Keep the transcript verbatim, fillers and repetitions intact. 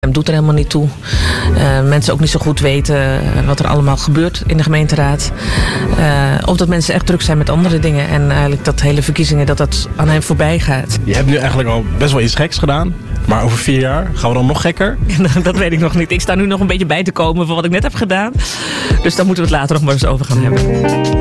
Het doet er helemaal niet toe. Uh, mensen ook niet zo goed weten wat er allemaal gebeurt in de gemeenteraad. Uh, of dat mensen echt druk zijn met andere dingen. En eigenlijk dat hele verkiezingen, dat dat aan hen voorbij gaat. Je hebt nu eigenlijk al best wel iets geks gedaan. Maar over vier jaar gaan we dan nog gekker? Dat weet ik nog niet. Ik sta nu nog een beetje bij te komen van wat ik net heb gedaan. Dus daar moeten we het later nog maar eens over gaan hebben.